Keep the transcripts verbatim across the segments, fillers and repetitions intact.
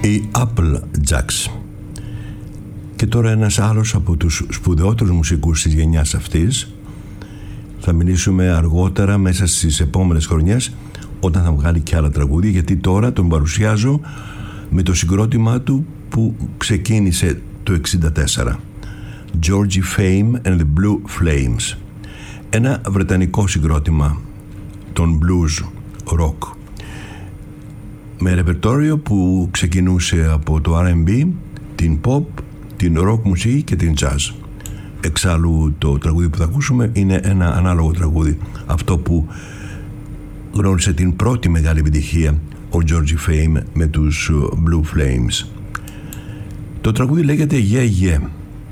οι Applejacks. Και τώρα ένας άλλος από τους σπουδαιότερους μουσικούς της γενιάς αυτής. Θα μιλήσουμε αργότερα μέσα στις επόμενες χρονιές όταν θα βγάλει και άλλα τραγούδια, γιατί τώρα τον παρουσιάζω με το συγκρότημά του που ξεκίνησε το εξήντα τέσσερα, Georgie Fame and the Blue Flames, ένα βρετανικό συγκρότημα των blues rock με ρεπερτόριο που ξεκινούσε από το αρ εντ μπι, την pop, την rock μουσική και την jazz. Εξάλλου το τραγούδι που θα ακούσουμε είναι ένα ανάλογο τραγούδι, αυτό που γνώρισε την πρώτη μεγάλη επιτυχία ο Georgie Fame με τους Blue Flames. Το τραγούδι λέγεται Yeah Yeah,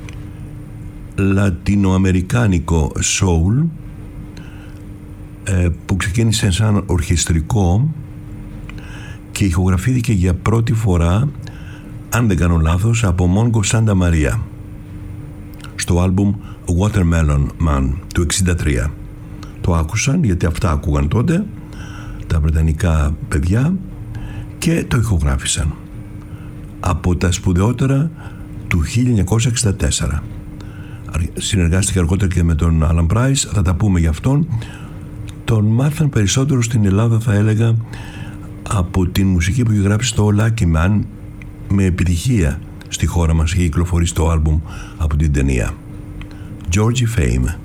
λατινοαμερικάνικο soul, που ξεκίνησε σαν ορχιστρικό και ηχογραφήθηκε για πρώτη φορά, αν δεν κάνω λάθος, από Μόνγκο Σάντα Μαρία στο άλμπουμ Watermelon Man του εξήντα τρία. Το άκουσαν γιατί αυτά άκουγαν τότε τα βρετανικά παιδιά και το ηχογράφησαν. Από τα σπουδαιότερα του χίλια εννιακόσια εξήντα τέσσερα. Συνεργάστηκε αργότερα και με τον Alan Price, θα τα πούμε για αυτόν. Τον μάθαν περισσότερο στην Ελλάδα, θα έλεγα, από την μουσική που έχει γράψει στο Lucky Man, με επιτυχία στη χώρα μας, έχει κυκλοφορήσει το άλμπουμ από την ταινία. Georgie Fame.